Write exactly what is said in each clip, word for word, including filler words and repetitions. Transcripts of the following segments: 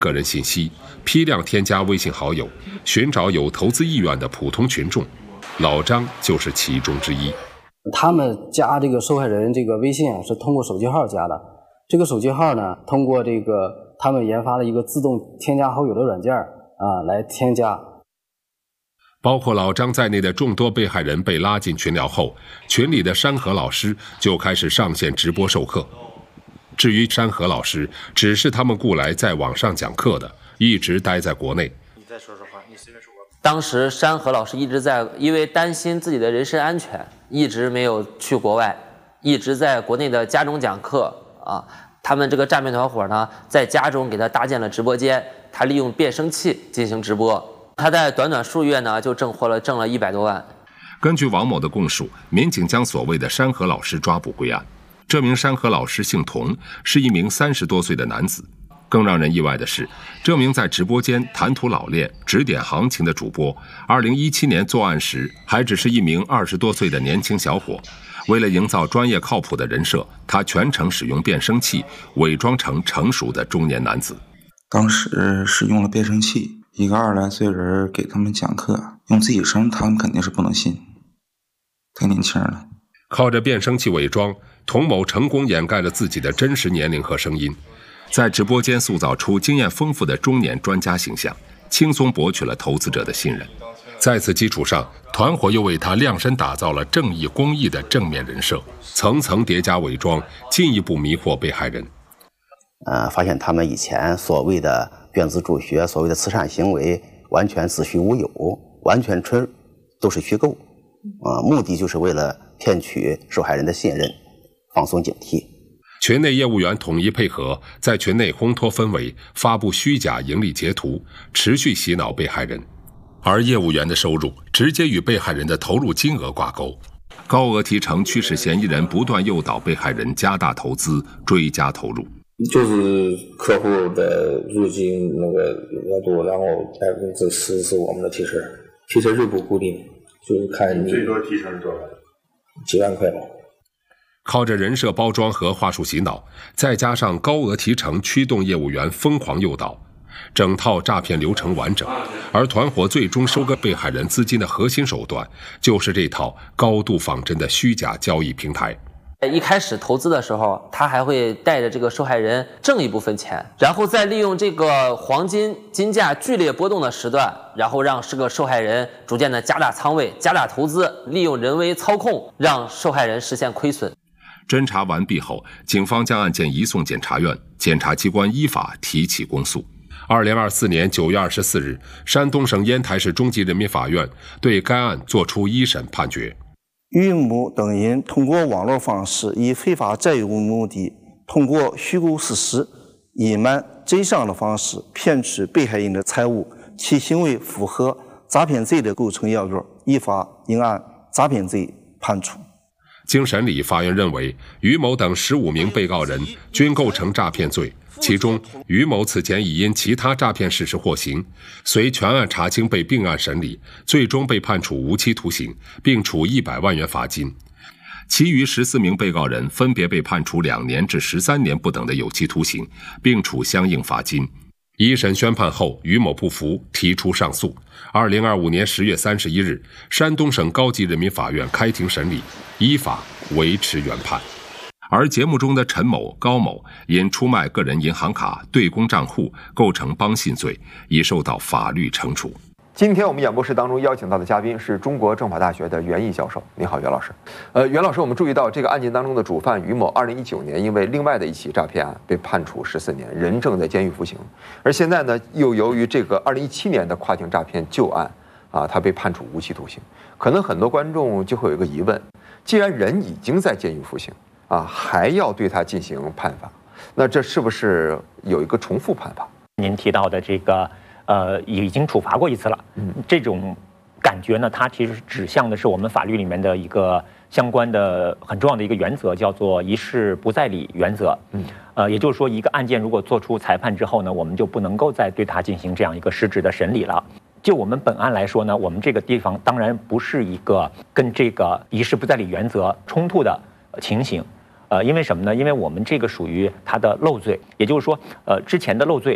个人信息，批量添加微信好友，寻找有投资意愿的普通群众。老张就是其中之一。 他们加这个受害人这个微信啊，是通过手机号加的。这个手机号呢，通过这个他们研发的一个自动添加好友的软件啊来添加。 包括老张在内的众多被害人被拉进群聊后，群里的山河老师就开始上线直播授课。至于山河老师，只是他们雇来在网上讲课的，一直待在国内。 你再说说话，你随便说吧。 当时山河老师一直在，因为担心自己的人身安全，一直没有去国外，一直在国内的家中讲课啊。他们这个诈骗团伙呢，在家中给他搭建了直播间，他利用变声器进行直播。他在短短数月呢，就挣获了挣了一百多万。 根据王某的供述，民警将所谓的山河老师抓捕归案。这名山河老师姓童，是一名三十多岁的男子。更让人意外的是，这名在直播间谈吐老练、指点行情的主播，二零一七年作案时还只是一名二十多岁的年轻小伙。为了营造专业靠谱的人设，他全程使用变声器，伪装成成熟的中年男子。 当时使用了变声器，一个二十来岁人给他们讲课，用自己声，他们肯定是不能信，太年轻了。 靠着变声器伪装，童某成功掩盖了自己的真实年龄和声音，在直播间塑造出经验丰富的中年专家形象，轻松博取了投资者的信任。在此基础上，团伙又为他量身打造了正义公益的正面人设，层层叠加伪装，进一步迷惑被害人。 呃，发现他们以前所谓的捐资助学、所谓的慈善行为，完全子虚乌有，完全纯都是虚构，呃，目的就是为了骗取受害人的信任，放松警惕。 群内业务员统一配合，在群内烘托氛围，发布虚假盈利截图，持续洗脑被害人。而业务员的收入直接与被害人的投入金额挂钩，高额提成驱使嫌疑人不断诱导被害人加大投资，追加投入。 就是客户的入金那个额度，然后百分之十是我们的提成，提成是不固定，就是看你最多提成是多少？ 几万块吧。 靠着人设包装和话术洗脑，再加上高额提成驱动业务员疯狂诱导，整套诈骗流程完整。而团伙最终收割被害人资金的核心手段，就是这套高度仿真的虚假交易平台。 一开始投资的时候，他还会带着这个受害人挣一部分钱，然后再利用这个黄金金价剧烈波动的时段，然后让这个受害人逐渐的加大仓位、加大投资，利用人为操控，让受害人实现亏损。 侦查完毕后，警方将案件移送检察院，检察机关依法提起公诉。二零二四年九月二十四日，山东省烟台市中级人民法院对该案作出一审判决。 于某等人通过网络方式，以非法占有目的，通过虚构事实、隐瞒真相的方式骗取被害人的财物，其行为符合诈骗罪的构成要件，依法应按诈骗罪判处。 经审理，法院认为于某等十五名被告人均构成诈骗罪，其中于某此前已因其他诈骗事实获刑，随全案查清被并案审理，最终被判处无期徒刑，并处一百万元罚金。其余十四名被告人分别被判处两年至十三年不等的有期徒刑，并处相应罚金。一审宣判后，于某不服，提出上诉。二零二五年十月三十一日，山东省高级人民法院开庭审理，依法维持原判。而节目中的陈某、高某因出卖个人银行卡、对公账户，构成帮信罪，已受到法律惩处。 今天我们演播室当中邀请到的嘉宾是中国政法大学的袁毅教授。您好，袁老师。呃，袁老师，我们注意到这个案件当中的主犯于某，二零一九年因为另外的一起诈骗案被判处十四年，人正在监狱服刑。而现在呢，又由于这个二零一七年的跨境诈骗旧案啊，他被判处无期徒刑。可能很多观众就会有一个疑问：既然人已经在监狱服刑啊，还要对他进行判罚，那这是不是有一个重复判罚？ 您提到的这个。呃，已经处罚过一次了。嗯，这种感觉呢，它其实指向的是我们法律里面的一个相关的很重要的一个原则，叫做一事不再理原则。嗯，呃，也就是说，一个案件如果做出裁判之后呢，我们就不能够再对它进行这样一个实质的审理了。就我们本案来说呢，我们这个地方当然不是一个跟这个一事不再理原则冲突的情形。呃，因为什么呢？因为我们这个属于它的漏罪，也就是说，呃，之前的漏罪。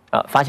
呃发现。